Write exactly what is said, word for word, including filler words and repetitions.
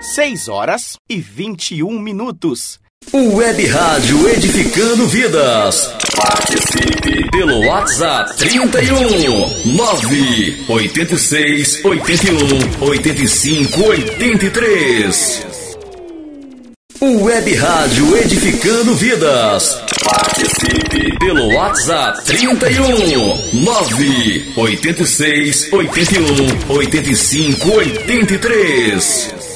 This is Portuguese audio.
seis horas e vinte e um minutos. O Web Rádio Edificando Vidas. Participe pelo WhatsApp trinta e um, nove oito seis, oito um, oito cinco, oito três. O Web Rádio Edificando Vidas. Participe pelo WhatsApp trinta e um, nove oito seis, oito um, oito cinco, oito três.